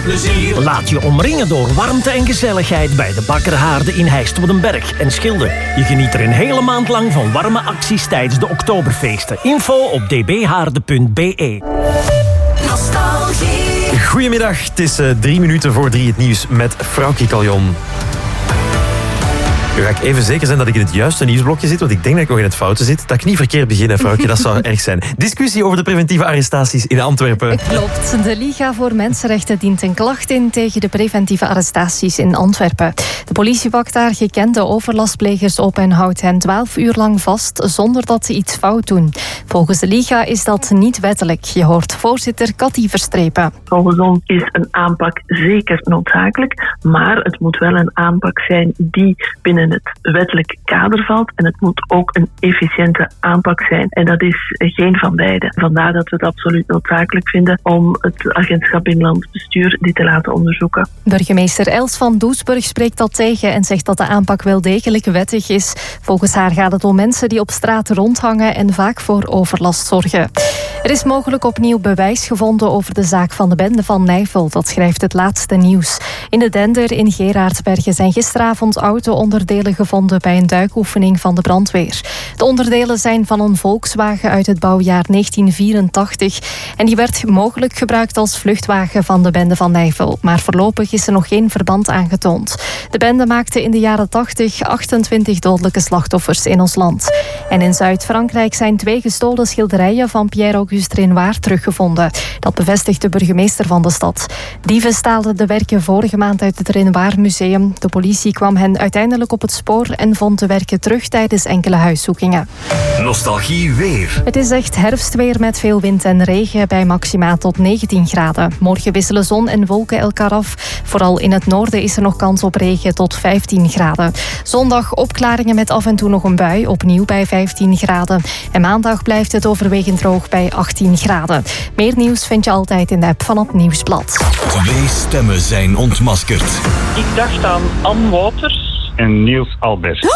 plezier. Laat je omringen door warmte en gezelligheid bij de Bakkerhaarde in Heist-Woudenberg en Schilde. Je geniet er een hele maand lang van warme acties tijdens de Oktoberfeesten. Info op dbhaarde.be. Nostalgie. Goedemiddag, het is 3 minuten voor 3 het nieuws met Frauke Caljon. Nu ga ik even zeker zijn dat ik in het juiste nieuwsblokje zit, want ik denk dat ik nog in het foute zit. Dat ik niet verkeerd begin, Frauke, dat zou erg zijn. Discussie over de preventieve arrestaties in Antwerpen. Klopt. De Liga voor Mensenrechten dient een klacht in tegen de preventieve arrestaties in Antwerpen. De politie pakt daar gekende overlastplegers op en houdt hen 12 uur lang vast zonder dat ze iets fout doen. Volgens de Liga is dat niet wettelijk. Je hoort voorzitter Cathy Verstrepen. Volgens ons is een aanpak zeker noodzakelijk, maar het moet wel een aanpak zijn die binnen het wettelijk kader valt en het moet ook een efficiënte aanpak zijn. En dat is geen van beide. Vandaar dat we het absoluut noodzakelijk vinden om het agentschap Binnenlands Bestuur dit te laten onderzoeken. Burgemeester Els van Doesburg spreekt dat tegen en zegt dat de aanpak wel degelijk wettig is. Volgens haar gaat het om mensen die op straat rondhangen en vaak voor overlast zorgen. Er is mogelijk opnieuw bewijs gevonden over de zaak van de bende van Nijvel. Dat schrijft het laatste nieuws. In de Dender in Gerardsbergen zijn gisteravond auto-onderdelen gevonden bij een duikoefening van de brandweer. De onderdelen zijn van een Volkswagen uit het bouwjaar 1984 en die werd mogelijk gebruikt als vluchtwagen van de bende van Nijvel. Maar voorlopig is er nog geen verband aangetoond. De bende maakte in de jaren 80 28 dodelijke slachtoffers in ons land. En in Zuid-Frankrijk zijn 2 gestolen schilderijen van Pierre-Auguste Renoir teruggevonden. Dat bevestigt de burgemeester van de stad. Dieven staalden de werken vorige maand uit het Renoir Museum. De politie kwam hen uiteindelijk op het spoor en vond de werken terug tijdens enkele huiszoekingen. Nostalgie weer. Het is echt herfstweer met veel wind en regen bij maxima tot 19 graden. Morgen wisselen zon en wolken elkaar af. Vooral in het noorden is er nog kans op regen tot 15 graden. Zondag opklaringen met af en toe nog een bui, opnieuw bij 15 graden. En maandag blijft het overwegend droog bij 18 graden. Meer nieuws vind je altijd in de app van het Nieuwsblad. 2 stemmen zijn ontmaskerd. Ik dacht aan Anne Wouters en Niels Albert.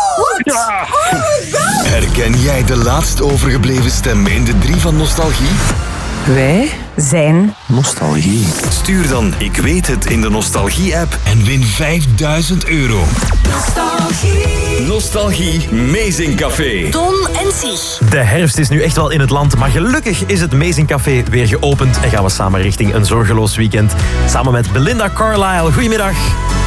Ja. Herken jij de laatst overgebleven stem in de 3 van Nostalgie? Wij zijn Nostalgie. Stuur dan Ik weet het in de Nostalgie-app en win €5000. Nostalgie. Nostalgie Amazing Café. Ton en Sich. De herfst is nu echt wel in het land, maar gelukkig is het Amazing Café weer geopend en gaan we samen richting een zorgeloos weekend. Samen met Belinda Carlisle. Goedemiddag.